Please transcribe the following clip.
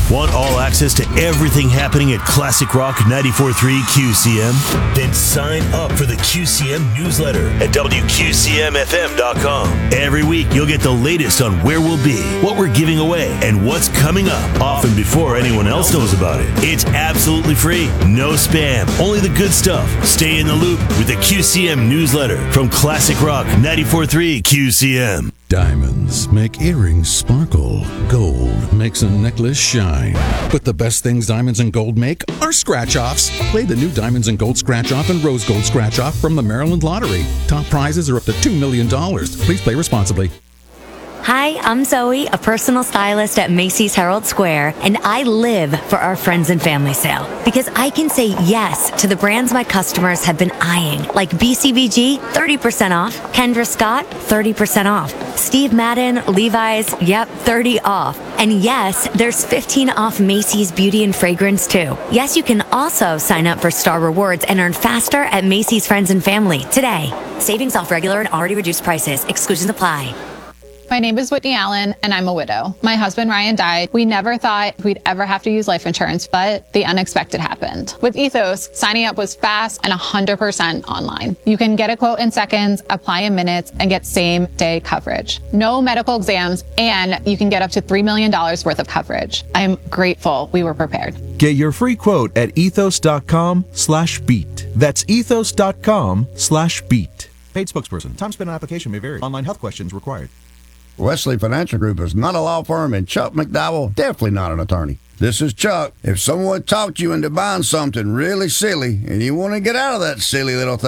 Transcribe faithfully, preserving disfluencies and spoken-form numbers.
Want all access to everything happening at Classic Rock ninety-four point three Q C M? Then sign up for the Q C M newsletter at W Q C M F M dot com. Every week, you'll get the latest on where we'll be, what we're giving away, and what's coming up, often before anyone else knows about it. It's absolutely free, no spam, only the good stuff. Stay in the loop with the Q C M newsletter from Classic Rock ninety-four point three Q C M. Diamonds make earrings sparkle. Gold makes a necklace shine. But the best things diamonds and gold make are scratch-offs. Play the new Diamonds and Gold Scratch-Off and Rose Gold Scratch-Off from the Maryland Lottery. Top prizes are up to two million dollars. Please play responsibly. Hi, I'm Zoe, a personal stylist at Macy's Herald Square, and I live for our friends and family sale because I can say yes to the brands my customers have been eyeing, like B C B G, thirty percent off, Kendra Scott, thirty percent off, Steve Madden, Levi's, yep, thirty off. And yes, there's fifteen off Macy's Beauty and Fragrance too. Yes, you can also sign up for Star Rewards and earn faster at Macy's Friends and Family today. Savings off regular and already reduced prices. Exclusions apply. My name is Whitney Allen, and I'm a widow. My husband, Ryan, died. We never thought we'd ever have to use life insurance, but the unexpected happened. With Ethos, signing up was fast and one hundred percent online. You can get a quote in seconds, apply in minutes, and get same-day coverage. No medical exams, and you can get up to three million dollars worth of coverage. I'm grateful we were prepared. Get your free quote at ethos.com slash beat. That's ethos.com slash beat. Paid spokesperson. Time spent on application may vary. Online health questions required. Wesley Financial Group is not a law firm, and Chuck McDowell definitely not an attorney. This is Chuck. If someone talked you into buying something really silly and you want to get out of that silly little thing,